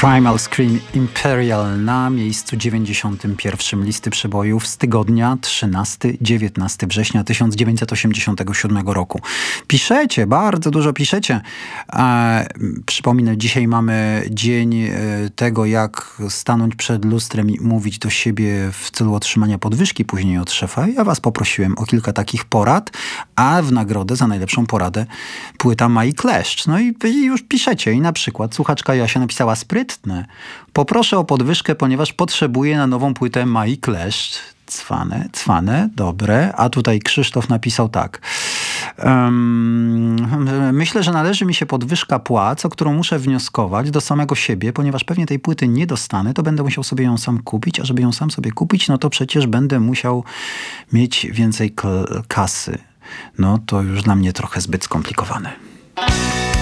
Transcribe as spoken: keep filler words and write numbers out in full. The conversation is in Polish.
Primal Scream Imperial na miejscu dziewięćdziesiątym pierwszym listy przebojów z tygodnia trzynastego do dziewiętnastego września tysiąc dziewięćset osiemdziesiątego siódmego roku. Piszecie, bardzo dużo piszecie. E, przypominam, dzisiaj mamy dzień e, tego, jak stanąć przed lustrem i mówić do siebie w celu otrzymania podwyżki później od szefa. Ja was poprosiłem o kilka takich porad, a w nagrodę za najlepszą poradę płyta Mai Kleszcz. No i, i już piszecie. I na przykład słuchaczka Jasia napisała: sprytne. Poproszę o podwyżkę, ponieważ potrzebuję na nową płytę Mai Kleszcz. Cwane, cwane, dobre. A tutaj Krzysztof napisał tak. Um, myślę, że należy mi się podwyżka płac, o którą muszę wnioskować do samego siebie, ponieważ pewnie tej płyty nie dostanę, to będę musiał sobie ją sam kupić, a żeby ją sam sobie kupić, no to przecież będę musiał mieć więcej kasy. No to już dla mnie trochę zbyt skomplikowane.